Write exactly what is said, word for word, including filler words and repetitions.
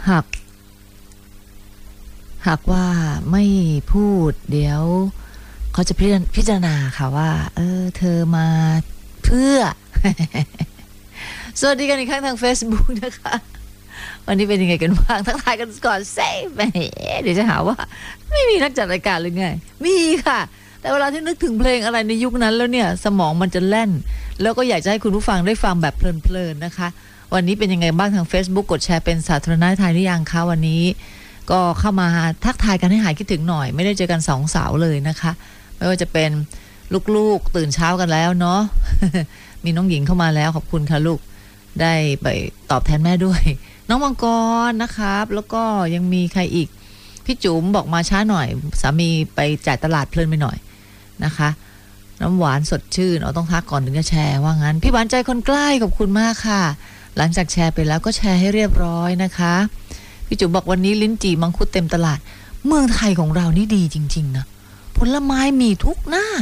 หากหากว่าไม่พูดเดี๋ยวเขาจะพิจารณาค่ะว่าเออเธอมาเพื่อ สวัสดีกันอีกครั้งทาง Facebook นะคะวันนี้เป็นยังไงกันบ้างทักทายกันก่อนเซ่แหมเดี๋ยวจะหาว่าไม่มีนักจัดรายการหรือไงมีค่ะแต่เวลาที่นึกถึงเพลงอะไรในยุคนั้นแล้วเนี่ยสมองมันจะแล่นแล้วก็อยากจะให้คุณผู้ฟังได้ฟังแบบเพลินๆนะคะวันนี้เป็นยังไงบ้างทาง Facebook กดแชร์เป็นสาธารณะทายหรือยังคะวันนี้ก็เข้ามาทักทายกันให้หายคิดถึงหน่อยไม่ได้เจอกันสองสาวเลยนะคะไม่ว่าจะเป็นลูกๆตื่นเช้ากันแล้วเนาะ มีน้องหญิงเข้ามาแล้วขอบคุณค่ะลูกได้ไปตอบแทนแม่ด้วยน้องมังกรนะครับแล้วก็ยังมีใครอีกพี่จุ๋มบอกมาช้าหน่อยสามีไปจ่ายตลาดเพลินไปหน่อยนะคะน้ำหวานสดชื่นเอาต้องทักก่อนถึงจะแชร์ว่างั้นพี่หวานใจคนใกล้ขอบคุณมากค่ะหลังจากแชร์ไปแล้วก็แชร์ให้เรียบร้อยนะคะพี่จุ๋มบอกวันนี้ลิ้นจี่มังคุดเต็มตลาดเมืองไทยของเรานี่ดีจริงๆนะผลไม้มีทุกหน้า